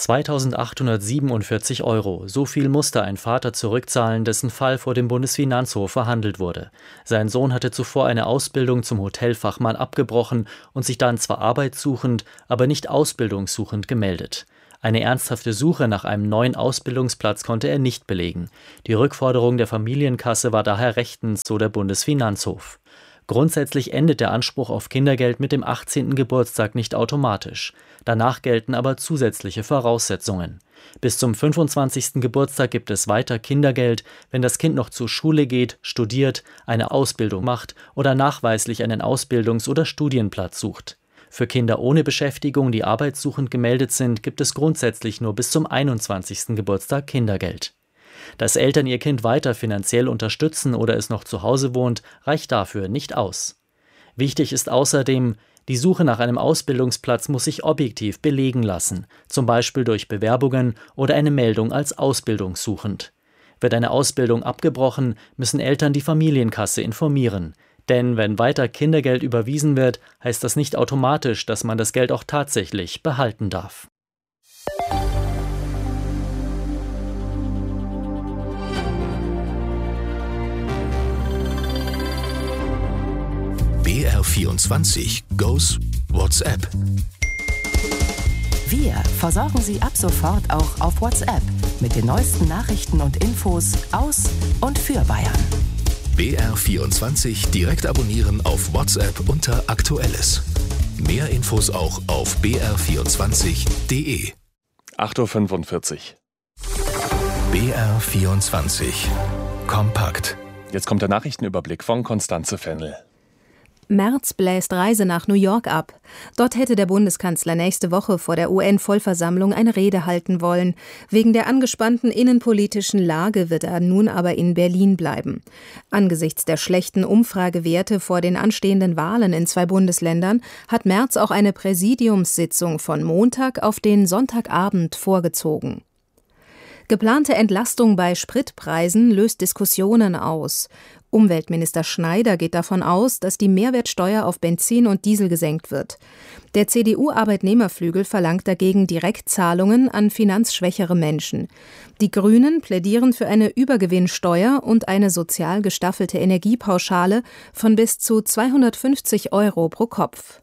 X: zweitausendachthundertsiebenundvierzig Euro. So viel musste ein Vater zurückzahlen, dessen Fall vor dem Bundesfinanzhof verhandelt wurde. Sein Sohn hatte zuvor eine Ausbildung zum Hotelfachmann abgebrochen und sich dann zwar arbeitssuchend, aber nicht ausbildungssuchend gemeldet. Eine ernsthafte Suche nach einem neuen Ausbildungsplatz konnte er nicht belegen. Die Rückforderung der Familienkasse war daher rechtens, so der Bundesfinanzhof. Grundsätzlich endet der Anspruch auf Kindergeld mit dem achtzehnten Geburtstag nicht automatisch. Danach gelten aber zusätzliche Voraussetzungen. Bis zum fünfundzwanzigsten Geburtstag gibt es weiter Kindergeld, wenn das Kind noch zur Schule geht, studiert, eine Ausbildung macht oder nachweislich einen Ausbildungs- oder Studienplatz sucht. Für Kinder ohne Beschäftigung, die arbeitssuchend gemeldet sind, gibt es grundsätzlich nur bis zum einundzwanzigsten Geburtstag Kindergeld. Dass Eltern ihr Kind weiter finanziell unterstützen oder es noch zu Hause wohnt, reicht dafür nicht aus. Wichtig ist außerdem, die Suche nach einem Ausbildungsplatz muss sich objektiv belegen lassen, zum Beispiel durch Bewerbungen oder eine Meldung als ausbildungssuchend. Wird eine Ausbildung abgebrochen, müssen Eltern die Familienkasse informieren. Denn wenn weiter Kindergeld überwiesen wird, heißt das nicht automatisch, dass man das Geld auch tatsächlich behalten darf.
A: B R vierundzwanzig goes WhatsApp.
B: Wir versorgen Sie ab sofort auch auf WhatsApp mit den neuesten Nachrichten und Infos aus und für Bayern.
A: B R vierundzwanzig direkt abonnieren auf WhatsApp unter Aktuelles. Mehr Infos auch auf b r vierundzwanzig punkt d e.
D: acht Uhr fünfundvierzig.
A: B R vierundzwanzig. Kompakt.
D: Jetzt kommt der Nachrichtenüberblick von Konstanze Fennel.
E: Merz bläst Reise nach New York ab. Dort hätte der Bundeskanzler nächste Woche vor der U N-Vollversammlung eine Rede halten wollen. Wegen der angespannten innenpolitischen Lage wird er nun aber in Berlin bleiben. Angesichts der schlechten Umfragewerte vor den anstehenden Wahlen in zwei Bundesländern hat Merz auch eine Präsidiumssitzung von Montag auf den Sonntagabend vorgezogen. Geplante Entlastung bei Spritpreisen löst Diskussionen aus. Umweltminister Schneider geht davon aus, dass die Mehrwertsteuer auf Benzin und Diesel gesenkt wird. Der C D U-Arbeitnehmerflügel verlangt dagegen Direktzahlungen an finanzschwächere Menschen. Die Grünen plädieren für eine Übergewinnsteuer und eine sozial gestaffelte Energiepauschale von bis zu zweihundertfünfzig Euro pro Kopf.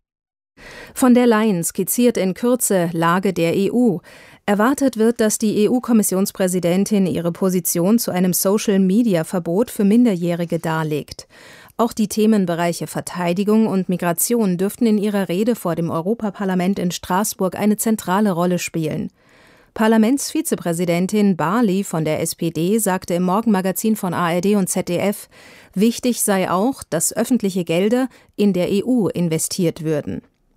E: Von der Leyen skizziert in Kürze Lage der E U. Erwartet wird, dass die E U-Kommissionspräsidentin ihre Position zu einem Social-Media-Verbot für Minderjährige darlegt. Auch die Themenbereiche Verteidigung und Migration dürften in ihrer Rede vor dem Europaparlament in Straßburg eine zentrale Rolle spielen. Parlamentsvizepräsidentin Barley von der S P D sagte im Morgenmagazin von A R D und Z D F, wichtig sei auch, dass öffentliche Gelder in der E U investiert würden.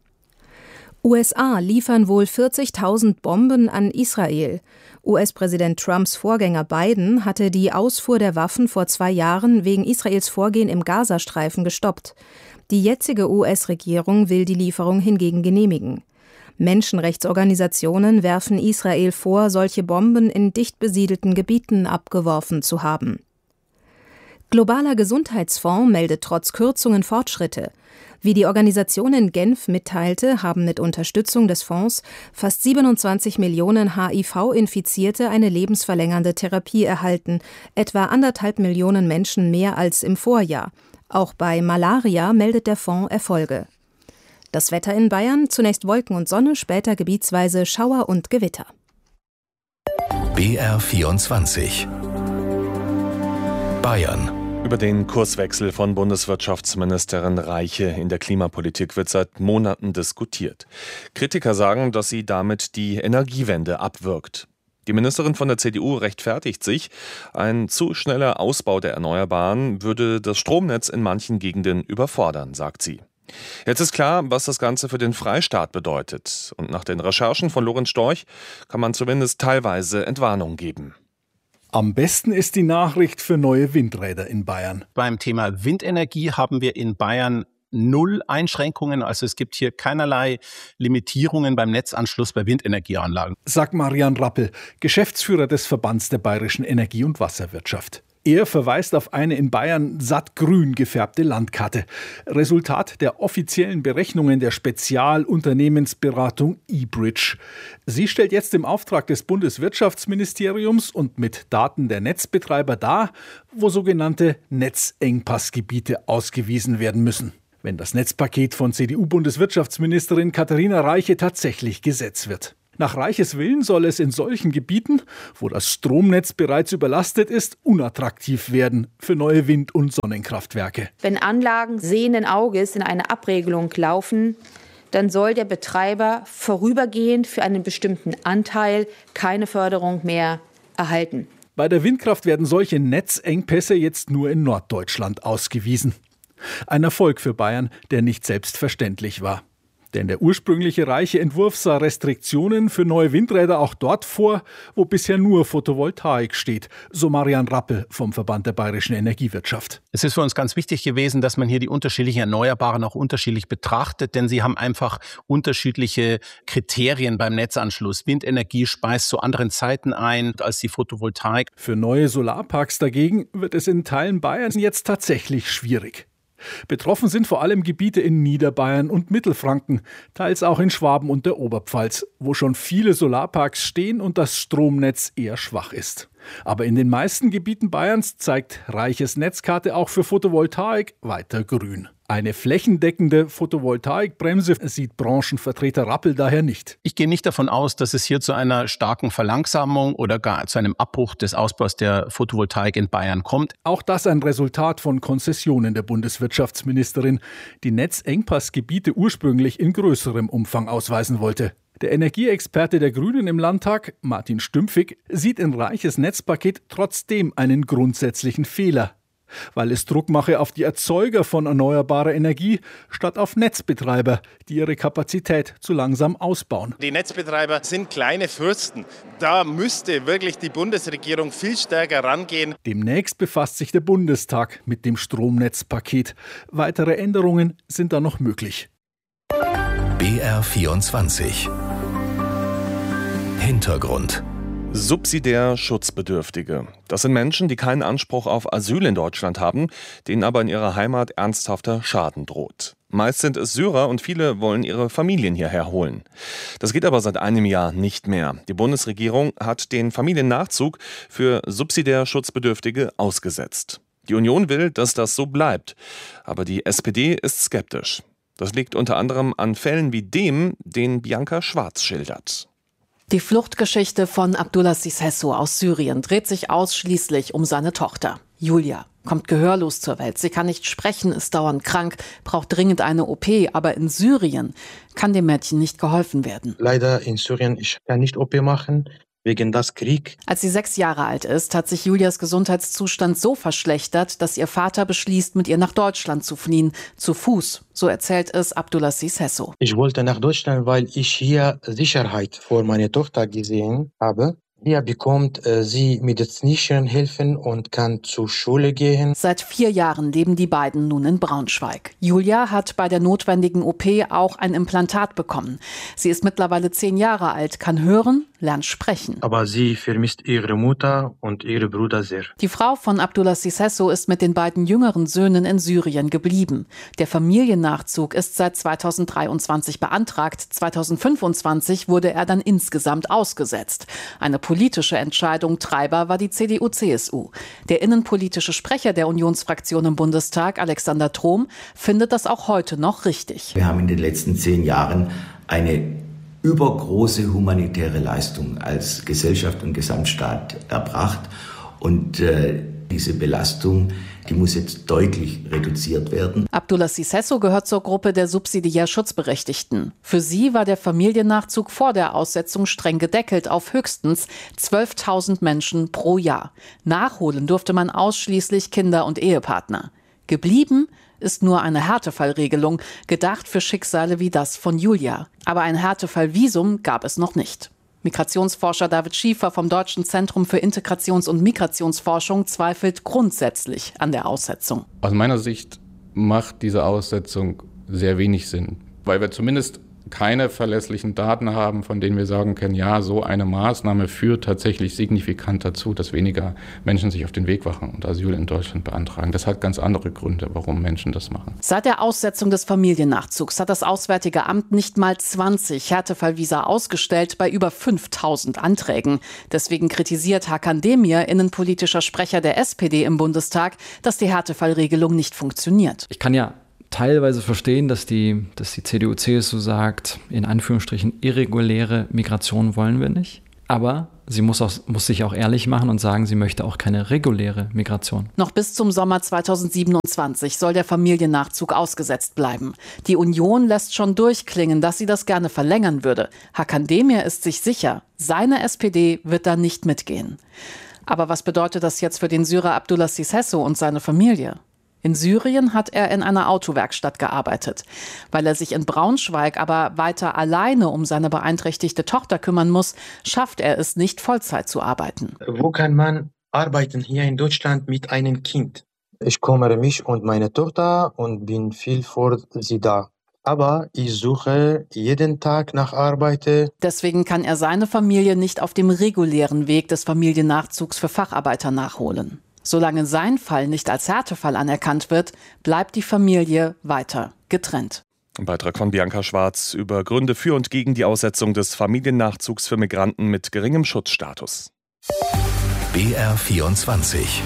E: U S A liefern wohl vierzigtausend Bomben an Israel. U S-Präsident Trumps Vorgänger Biden hatte die Ausfuhr der Waffen vor zwei Jahren wegen Israels Vorgehen im Gazastreifen gestoppt. Die jetzige U S-Regierung will die Lieferung hingegen genehmigen. Menschenrechtsorganisationen werfen Israel vor, solche Bomben in dicht besiedelten Gebieten abgeworfen zu haben. Globaler Gesundheitsfonds meldet trotz Kürzungen Fortschritte. Wie die Organisation in Genf mitteilte, haben mit Unterstützung des Fonds fast siebenundzwanzig Millionen H I V-Infizierte eine lebensverlängernde Therapie erhalten, etwa anderthalb Millionen Menschen mehr als im Vorjahr. Auch bei Malaria meldet der Fonds Erfolge. Das Wetter in Bayern, zunächst Wolken und Sonne, später gebietsweise Schauer und Gewitter.
A: B R vierundzwanzig. Bayern.
D: Über den Kurswechsel von Bundeswirtschaftsministerin Reiche in der Klimapolitik wird seit Monaten diskutiert. Kritiker sagen, dass sie damit die Energiewende abwirkt. Die Ministerin von der C D U rechtfertigt sich, ein zu schneller Ausbau der Erneuerbaren würde das Stromnetz in manchen Gegenden überfordern, sagt sie. Jetzt ist klar, was das Ganze für den Freistaat bedeutet. Und nach den Recherchen von Lorenz Storch kann man zumindest teilweise Entwarnung geben.
G: Am besten ist die Nachricht für neue Windräder in Bayern.
H: Beim Thema Windenergie haben wir in Bayern null Einschränkungen. Also es gibt hier keinerlei Limitierungen beim Netzanschluss bei Windenergieanlagen.
G: Sagt Marian Rappel, Geschäftsführer des Verbands der bayerischen Energie- und Wasserwirtschaft. Er verweist auf eine in Bayern sattgrün gefärbte Landkarte. Resultat der offiziellen Berechnungen der Spezialunternehmensberatung eBridge. Sie stellt jetzt im Auftrag des Bundeswirtschaftsministeriums und mit Daten der Netzbetreiber dar, wo sogenannte Netzengpassgebiete ausgewiesen werden müssen. Wenn das Netzpaket von C D U-Bundeswirtschaftsministerin Katharina Reiche tatsächlich Gesetz wird. Nach Reiches Willen soll es in solchen Gebieten, wo das Stromnetz bereits überlastet ist, unattraktiv werden für neue Wind- und Sonnenkraftwerke.
F: Wenn Anlagen sehenden Auges in eine Abregelung laufen, dann soll der Betreiber vorübergehend für einen bestimmten Anteil keine Förderung mehr erhalten.
G: Bei der Windkraft werden solche Netzengpässe jetzt nur in Norddeutschland ausgewiesen. Ein Erfolg für Bayern, der nicht selbstverständlich war. Denn der ursprüngliche reiche Entwurf sah Restriktionen für neue Windräder auch dort vor, wo bisher nur Photovoltaik steht, so Marian Rappel vom Verband der Bayerischen Energiewirtschaft.
H: Es ist für uns ganz wichtig gewesen, dass man hier die unterschiedlichen Erneuerbaren auch unterschiedlich betrachtet, denn sie haben einfach unterschiedliche Kriterien beim Netzanschluss. Windenergie speist zu anderen Zeiten ein als die Photovoltaik.
G: Für neue Solarparks dagegen wird es in Teilen Bayerns jetzt tatsächlich schwierig. Betroffen sind vor allem Gebiete in Niederbayern und Mittelfranken, teils auch in Schwaben und der Oberpfalz, wo schon viele Solarparks stehen und das Stromnetz eher schwach ist. Aber in den meisten Gebieten Bayerns zeigt Reiches Netzkarte auch für Photovoltaik weiter grün. Eine flächendeckende Photovoltaikbremse sieht Branchenvertreter Rappel daher nicht.
H: Ich gehe nicht davon aus, dass es hier zu einer starken Verlangsamung oder gar zu einem Abbruch des Ausbaus der Photovoltaik in Bayern kommt.
G: Auch das ein Resultat von Konzessionen der Bundeswirtschaftsministerin, die Netzengpassgebiete ursprünglich in größerem Umfang ausweisen wollte. Der Energieexperte der Grünen im Landtag, Martin Stümpfig, sieht in Reiches Netzpaket trotzdem einen grundsätzlichen Fehler, weil es Druck mache auf die Erzeuger von erneuerbarer Energie statt auf Netzbetreiber, die ihre Kapazität zu langsam ausbauen.
I: Die Netzbetreiber sind kleine Fürsten. Da müsste wirklich die Bundesregierung viel stärker rangehen.
G: Demnächst befasst sich der Bundestag mit dem Stromnetzpaket. Weitere Änderungen sind da noch möglich.
A: B R vierundzwanzig Hintergrund.
D: Subsidiär Schutzbedürftige. Das sind Menschen, die keinen Anspruch auf Asyl in Deutschland haben, denen aber in ihrer Heimat ernsthafter Schaden droht. Meist sind es Syrer und viele wollen ihre Familien hierher holen. Das geht aber seit einem Jahr nicht mehr. Die Bundesregierung hat den Familiennachzug für subsidiär Schutzbedürftige ausgesetzt. Die Union will, dass das so bleibt. Aber die S P D ist skeptisch. Das liegt unter anderem an Fällen wie dem, den Bianca Schwarz schildert.
R: Die Fluchtgeschichte von Abdulaziz Hesso aus Syrien dreht sich ausschließlich um seine Tochter. Julia kommt gehörlos zur Welt. Sie kann nicht sprechen, ist dauernd krank, braucht dringend eine O P. Aber in Syrien kann dem Mädchen nicht geholfen werden.
J: Leider in Syrien, ich kann nicht O P machen. Wegen des Krieg.
R: Als sie sechs Jahre alt ist, hat sich Julias Gesundheitszustand so verschlechtert, dass ihr Vater beschließt, mit ihr nach Deutschland zu fliehen, zu Fuß. So erzählt es Abdulaziz Hesso.
J: Ich wollte nach Deutschland, weil ich hier Sicherheit vor meiner Tochter gesehen habe. Hier bekommt äh, sie medizinische Hilfen und kann zur Schule gehen.
R: Seit vier Jahren leben die beiden nun in Braunschweig. Julia hat bei der notwendigen O P auch ein Implantat bekommen. Sie ist mittlerweile zehn Jahre alt, kann hören, lernt sprechen.
J: Aber sie vermisst ihre Mutter und ihre Brüder sehr.
R: Die Frau von Abdulaziz Hesso ist mit den beiden jüngeren Söhnen in Syrien geblieben. Der Familiennachzug ist seit zweitausenddreiundzwanzig beantragt. zweitausendfünfundzwanzig wurde er dann insgesamt ausgesetzt. Eine politische Entscheidung. Treiber war die C D U C S U. Der innenpolitische Sprecher der Unionsfraktion im Bundestag, Alexander Trom, findet das auch heute noch richtig.
L: Wir haben in den letzten zehn Jahren eine übergroße humanitäre Leistung als Gesellschaft und Gesamtstaat erbracht. Und äh, diese Belastung, die muss jetzt deutlich reduziert werden.
R: Abdulaziz Hesso gehört zur Gruppe der subsidiär Schutzberechtigten. Für sie war der Familiennachzug vor der Aussetzung streng gedeckelt auf höchstens zwölftausend Menschen pro Jahr. Nachholen durfte man ausschließlich Kinder und Ehepartner. Geblieben ist nur eine Härtefallregelung, gedacht für Schicksale wie das von Julia. Aber ein Härtefallvisum gab es noch nicht. Migrationsforscher David Schiefer vom Deutschen Zentrum für Integrations- und Migrationsforschung zweifelt grundsätzlich an der Aussetzung.
Y: Aus meiner Sicht macht diese Aussetzung sehr wenig Sinn, weil wir zumindest keine verlässlichen Daten haben, von denen wir sagen können, ja, so eine Maßnahme führt tatsächlich signifikant dazu, dass weniger Menschen sich auf den Weg machen und Asyl in Deutschland beantragen. Das hat ganz andere Gründe, warum Menschen das machen.
R: Seit der Aussetzung des Familiennachzugs hat das Auswärtige Amt nicht mal zwanzig Härtefallvisa ausgestellt bei über fünftausend Anträgen. Deswegen kritisiert Hakan Demir, innenpolitischer Sprecher der S P D im Bundestag, dass die Härtefallregelung nicht funktioniert.
Z: Ich kann ja
C: teilweise verstehen, dass die, dass die C D U C S U sagt, in Anführungsstrichen irreguläre Migration wollen wir nicht. Aber sie muss, auch, muss sich auch ehrlich machen und sagen, sie möchte auch keine reguläre Migration.
R: Noch bis zum Sommer zweitausendsiebenundzwanzig soll der Familiennachzug ausgesetzt bleiben. Die Union lässt schon durchklingen, dass sie das gerne verlängern würde. Hakan Demir ist sich sicher, seine S P D wird da nicht mitgehen. Aber was bedeutet das jetzt für den Syrer Abdulaziz Hesso und seine Familie? In Syrien hat er in einer Autowerkstatt gearbeitet. Weil er sich in Braunschweig aber weiter alleine um seine beeinträchtigte Tochter kümmern muss, schafft er es nicht, Vollzeit zu arbeiten.
J: Wo kann man arbeiten hier in Deutschland mit einem Kind? Ich kümmere mich um meine Tochter und bin viel für sie da. Aber ich suche jeden Tag nach Arbeit.
R: Deswegen kann er seine Familie nicht auf dem regulären Weg des Familiennachzugs für Facharbeiter nachholen. Solange sein Fall nicht als Härtefall anerkannt wird, bleibt die Familie weiter getrennt.
D: Ein Beitrag von Bianca Schwarz über Gründe für und gegen die Aussetzung des Familiennachzugs für Migranten mit geringem Schutzstatus.
A: B R vierundzwanzig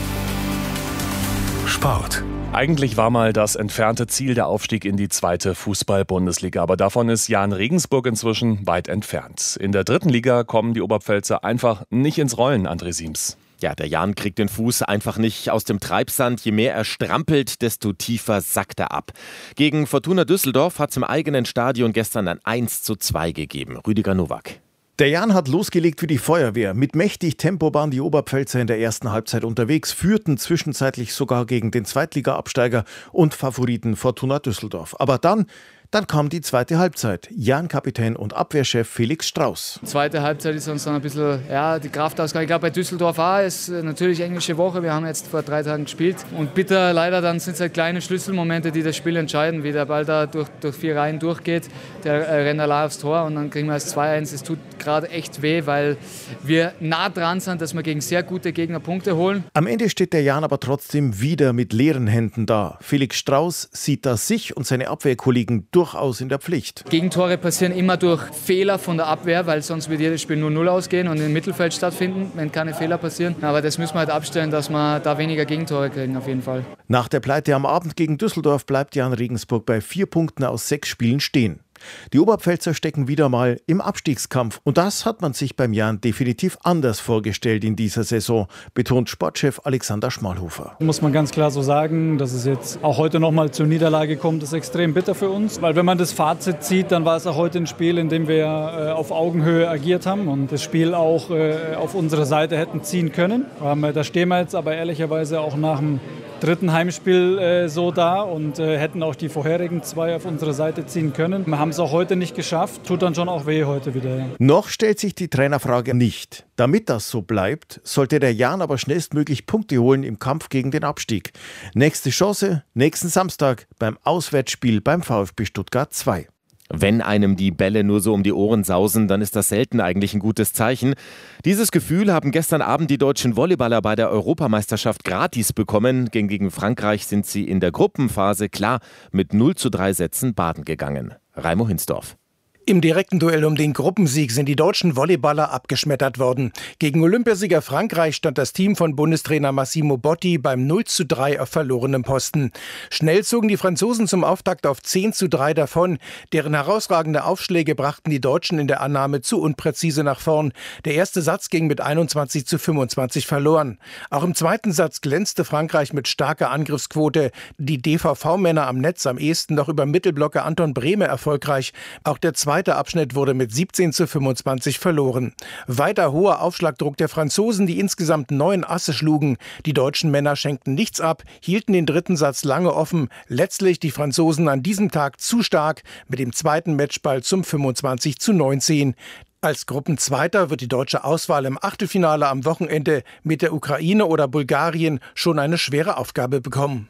A: Sport.
D: Eigentlich war mal das entfernte Ziel der Aufstieg in die zweite Fußball-Bundesliga, aber davon ist Jahn Regensburg inzwischen weit entfernt. In der dritten Liga kommen die Oberpfälzer einfach nicht ins Rollen, André Siems.
K: Ja, der Jan kriegt den Fuß einfach nicht aus dem Treibsand. Je mehr er strampelt, desto tiefer sackt er ab. Gegen Fortuna Düsseldorf hat es im eigenen Stadion gestern ein eins zu zwei gegeben. Rüdiger Nowak.
M: Der Jan hat losgelegt wie die Feuerwehr. Mit mächtig Tempo waren die Oberpfälzer in der ersten Halbzeit unterwegs, führten zwischenzeitlich sogar gegen den Zweitliga-Absteiger und Favoriten Fortuna Düsseldorf. Aber dann... Dann kam die zweite Halbzeit. Jan-Kapitän und Abwehrchef Felix Strauß.
N: Die zweite Halbzeit ist uns dann ein bisschen, ja, die Kraft ausgegangen. Ich glaube, bei Düsseldorf A ist natürlich englische Woche. Wir haben jetzt vor drei Tagen gespielt. Und bitter, leider, dann sind es halt kleine Schlüsselmomente, die das Spiel entscheiden. Wie der Ball da durch, durch vier Reihen durchgeht. Der äh, rennt allein aufs Tor und dann kriegen wir das zwei eins. Es tut gerade echt weh, weil wir nah dran sind, dass wir gegen sehr gute Gegner Punkte holen.
M: Am Ende steht der Jan aber trotzdem wieder mit leeren Händen da. Felix Strauß sieht da sich und seine Abwehrkollegen durchaus in der Pflicht.
N: Gegentore passieren immer durch Fehler von der Abwehr, weil sonst wird jedes Spiel null null ausgehen und im Mittelfeld stattfinden, wenn keine Fehler passieren. Aber das müssen wir halt abstellen, dass wir da weniger Gegentore kriegen, auf jeden Fall.
M: Nach der Pleite am Abend gegen Düsseldorf bleibt Jahn Regensburg bei vier Punkten aus sechs Spielen stehen. Die Oberpfälzer stecken wieder mal im Abstiegskampf. Und das hat man sich beim Jan definitiv anders vorgestellt in dieser Saison, betont Sportchef Alexander Schmalhofer.
O: Muss man ganz klar so sagen, dass es jetzt auch heute noch mal zur Niederlage kommt, ist extrem bitter für uns. Weil wenn man das Fazit zieht, dann war es auch heute ein Spiel, in dem wir äh, auf Augenhöhe agiert haben und das Spiel auch äh, auf unsere Seite hätten ziehen können. Ähm, da stehen wir jetzt aber ehrlicherweise auch nach dem dritten Heimspiel äh, so da und äh, hätten auch die vorherigen zwei auf unsere Seite ziehen können. Wir haben es auch heute nicht geschafft, tut dann schon auch weh heute wieder. Ja.
M: Noch stellt sich die Trainerfrage nicht. Damit das so bleibt, sollte der Jan aber schnellstmöglich Punkte holen im Kampf gegen den Abstieg. Nächste Chance nächsten Samstag beim Auswärtsspiel beim VfB Stuttgart zwei.
K: Wenn einem die Bälle nur so um die Ohren sausen, dann ist das selten eigentlich ein gutes Zeichen. Dieses Gefühl haben gestern Abend die deutschen Volleyballer bei der Europameisterschaft gratis bekommen. Gegen Frankreich sind sie in der Gruppenphase klar mit null zu drei Sätzen baden gegangen. Raimo Hinsdorf.
Z: Im direkten Duell um den Gruppensieg sind die deutschen Volleyballer abgeschmettert worden. Gegen Olympiasieger Frankreich stand das Team von Bundestrainer Massimo Botti beim null zu drei auf verlorenem Posten. Schnell zogen die Franzosen zum Auftakt auf zehn zu drei davon. Deren herausragende Aufschläge brachten die Deutschen in der Annahme zu unpräzise nach vorn. Der erste Satz ging mit einundzwanzig zu fünfundzwanzig verloren. Auch im zweiten Satz glänzte Frankreich mit starker Angriffsquote. Die D V V-Männer am Netz am ehesten noch über Mittelblocker Anton Brehme erfolgreich. Auch der zweite Der Abschnitt wurde mit siebzehn zu fünfundzwanzig verloren. Weiter hoher Aufschlagdruck der Franzosen, die insgesamt neun Asse schlugen. Die deutschen Männer schenkten nichts ab, hielten den dritten Satz lange offen. Letztlich die Franzosen an diesem Tag zu stark mit dem zweiten Matchball zum fünfundzwanzig zu neunzehn. Als Gruppenzweiter wird die deutsche Auswahl im Achtelfinale am Wochenende mit der Ukraine oder Bulgarien schon eine schwere Aufgabe bekommen.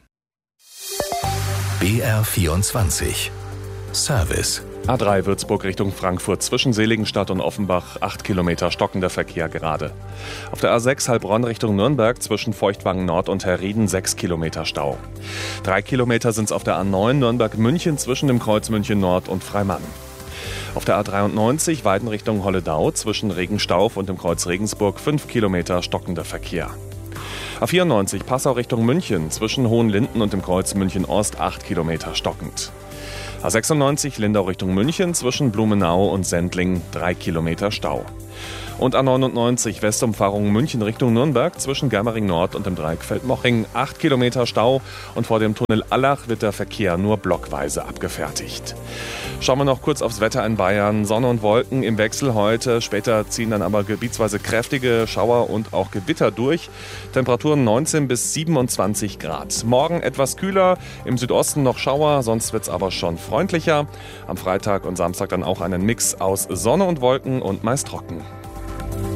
A: B R vierundzwanzig Service.
D: A drei Würzburg Richtung Frankfurt zwischen Seligenstadt und Offenbach, acht Kilometer stockender Verkehr gerade. Auf der A sechs Heilbronn Richtung Nürnberg zwischen Feuchtwangen Nord und Herrieden sechs Kilometer Stau. Drei Kilometer sind es auf der A neun Nürnberg-München zwischen dem Kreuz München Nord und Freimann. Auf der A dreiundneunzig Weiden Richtung Holledau zwischen Regenstauf und dem Kreuz Regensburg fünf Kilometer stockender Verkehr. A vierundneunzig Passau Richtung München, zwischen Hohenlinden und dem Kreuz München-Ost acht Kilometer stockend. A sechsundneunzig Lindau Richtung München, zwischen Blumenau und Sendling drei Kilometer Stau. Und A neunundneunzig Westumfahrung München Richtung Nürnberg, zwischen Germering Nord und dem Dreieck Feldmoching acht Kilometer Stau, und vor dem Tunnel Allach wird der Verkehr nur blockweise abgefertigt. Schauen wir noch kurz aufs Wetter in Bayern. Sonne und Wolken im Wechsel heute, später ziehen dann aber gebietsweise kräftige Schauer und auch Gewitter durch. Temperaturen neunzehn bis siebenundzwanzig Grad. Morgen etwas kühler, im Südosten noch Schauer, sonst wird es aber schon freundlicher. Am Freitag und Samstag dann auch einen Mix aus Sonne und Wolken und meist trocken.